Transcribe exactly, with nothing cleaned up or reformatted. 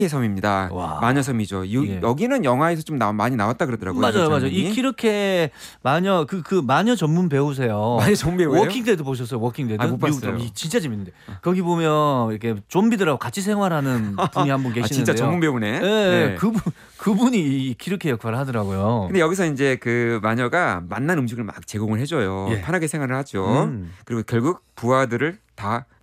섬입니다. 와. 마녀섬이죠. 유, 예. 여기는 영화에서 좀 나, 많이 나왔다 그러더라고요. 맞아요, 맞아요. 장면이. 이 키르케 마녀 그 그 마녀 전문 배우세요. 마녀 전문 배우예요? 워킹데드 보셨어요? 워킹데드? 아, 못 봤어요. 미국, 진짜 재밌는데. 거기 보면 이렇게 좀비들하고 같이 생활하는 분이 한 분 계시는데요. 아, 진짜 전문 배우네. 네, 네. 그분 그분이 이 키르케 역할을 하더라고요. 근데 여기서 이제 그 마녀가 맛난 음식을 막 제공을 해줘요. 예. 편하게 생활을 하죠. 음. 그리고 결국 부하들을 다